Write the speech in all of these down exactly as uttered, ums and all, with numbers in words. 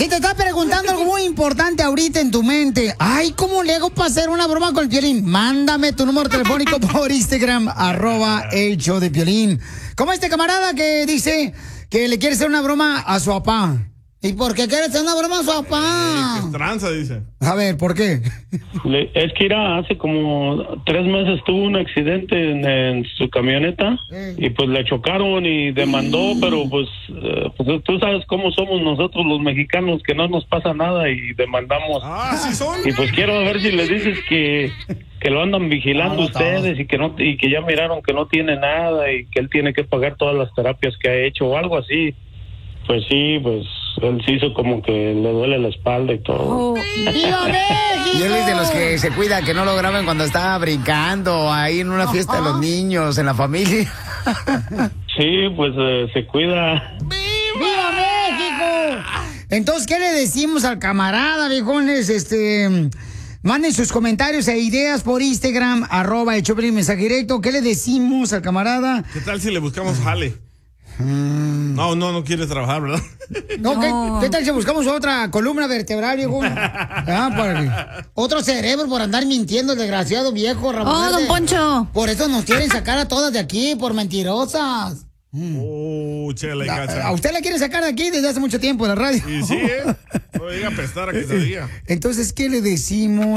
Si te estás preguntando algo muy importante ahorita en tu mente, ay, ¿cómo le hago para hacer una broma con el Piolín? Mándame tu número telefónico por Instagram, arroba el show de Piolín. Como este camarada que dice que le quiere hacer una broma a su papá. ¿Y por qué quiere hacer una broma a su papá? Eh, que tranza, dice. A ver, ¿por qué? Le, es que era hace como tres meses tuvo un accidente en, en su camioneta y pues le chocaron y demandó, pero pues, eh, pues tú sabes cómo somos nosotros los mexicanos, que no nos pasa nada y demandamos. Ah, ¿sí son? Y pues quiero ver si les dices que, que lo andan vigilando No, no, ustedes y que no y que ya miraron que no tiene nada y que él tiene que pagar todas las terapias que ha hecho o algo así. Pues sí, pues él se hizo como que le duele la espalda y todo. Oh. ¡Viva México! Y él es de los que se cuida que no lo graben cuando está brincando ahí en una fiesta de los niños, en la familia. Sí, pues eh, se cuida. ¡Viva México! Entonces, ¿qué le decimos al camarada, viejones? Este, manden sus comentarios e ideas por Instagram, arroba el Choplin, mensaje directo. ¿Qué le decimos al camarada? ¿Qué tal si le buscamos jale? Mm. No, no, no quiere trabajar, ¿verdad? No, ¿qué, ¿qué tal si buscamos otra columna vertebral, viejo? Ah, para que- otro cerebro por andar mintiendo, el desgraciado viejo Ramón. Oh, don Poncho. Por eso nos quieren sacar a todas de aquí, por mentirosas. Oh, chela y A, cacha. a usted la quiere sacar de aquí desde hace mucho tiempo, de la radio. Y sí, ¿eh? No llega a apestar a que se diga. Entonces, ¿qué le decimos?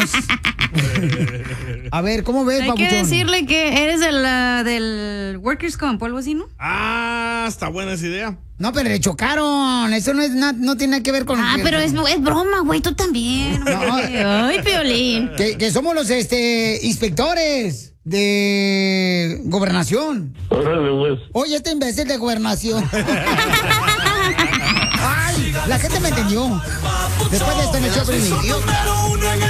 A ver, ¿cómo ves, Hay que papuchón? decirle que eres de la, del Workers' Comp o algo así, ¿no? Ah, está buena esa idea. No, pero le chocaron. Eso no es na- no tiene nada que ver con... Ah, pero es, es broma, güey, tú también. No. Ay, Piolín. Que, que somos los este inspectores de gobernación. Órale, pues. Oye, este imbécil de gobernación. Ay, la gente me entendió. Después de esto en el show, Número uno en